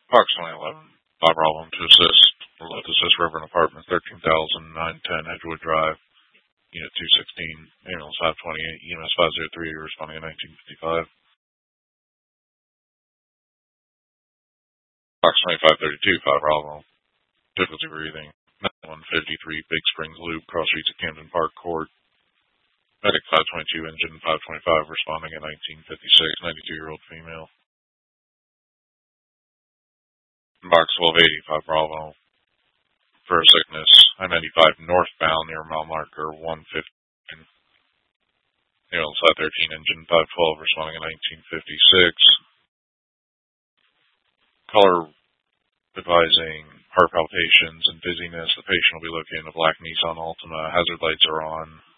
Approximately 11. 5 problem to assist. Remote assist Reverend Apartments, 13,910 Edgewood Drive, Unit 216, ambulance 528, EMS 503, responding at 1955. Approximately 532, 5 problem. Difficulty breathing. 153 Big Springs Loop, cross streets at Camden Park Court. Medic 522, engine 525, responding at 1956, 92-year-old female. Box 1280, 5 Bravo. For sickness, I-95 northbound near mile marker 115. Ambulance 513, engine 512, responding at 1956. Caller advising heart palpitations and dizziness. The patient will be located in a black Nissan Altima. Hazard lights are on.